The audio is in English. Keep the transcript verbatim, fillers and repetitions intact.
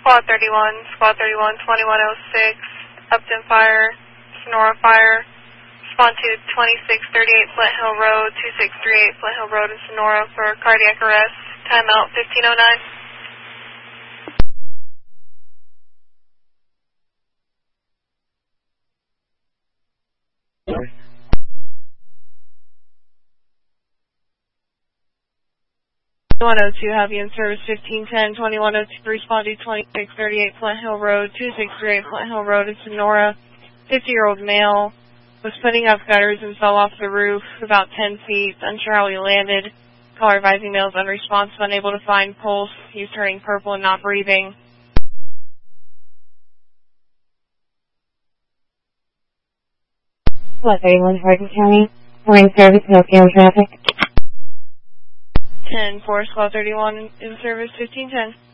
Squad thirty-one, Squad thirty-one, twenty-one oh six, Upton Fire, Sonora Fire. Respond to twenty-six thirty-eight Flint Hill Road, two six three eight Flint Hill Road in Sonora for cardiac arrest. Timeout fifteen oh nine. twenty-one oh two, have you in service fifteen ten, twenty-one oh two, respond to twenty-six thirty-eight Flint Hill Road, two six three eight Flint Hill Road in Sonora. fifty-year-old male was putting up gutters and fell off the roof about ten feet, unsure how he landed. Caller advising male is unresponsive, unable to find pulse. He's turning purple and not breathing. Squad thirty-one, Hardin County. We're in service, no scale traffic. ten four, Squad thirty-one in service fifteen ten.